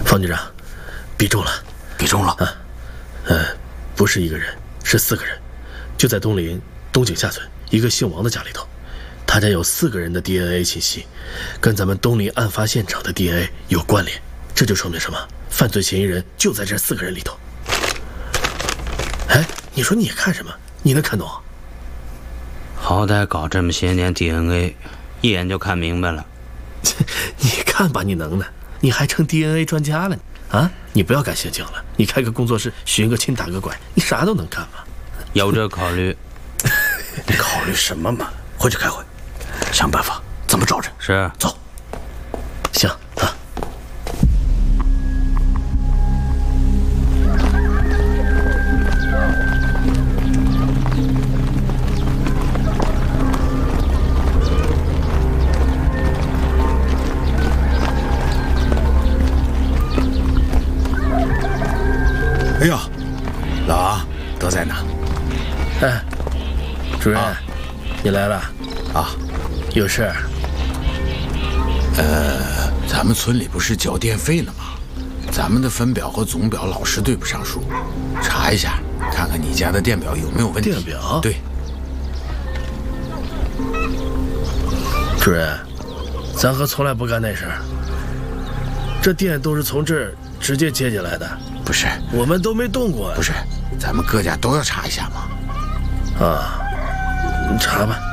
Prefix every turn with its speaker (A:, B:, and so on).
A: 方局长，比中了，
B: 比中了啊！
A: 不是一个人，是4个人，就在东林东井下村一个姓王的家里头，他家有4个人的 DNA 信息，跟咱们东林案发现场的 DNA 有关联，这就说明什么？犯罪嫌疑人就在这4个人里头。哎，你说你看什么？你能看懂？
C: 好歹搞这么些年 DNA， 一眼就看明白了。
A: 你看吧，你能耐，你还成 DNA 专家了啊？你不要干陷阱了，你开个工作室，寻个亲打个拐，你啥都能干嘛？
C: 有这考虑。
B: 你考虑什么嘛？回去开会，想办法怎么找人。
C: 是，
B: 走。
A: 行啊。
B: 哎呦，老王都在哪？
A: 哎，主任，你来了
B: 啊？
A: 有事？
B: 咱们村里不是交电费了吗？咱们的分表和总表老是对不上数，查一下，看看你家的电表有没有问题。
A: 电表？
B: 对。
A: 主任，咱可从来不干那事儿。这电都是从这儿直接接进来的。
B: 不是，
A: 我们都没动过。
B: 不是，咱们各家都要查一下嘛。
A: 啊，你查吧。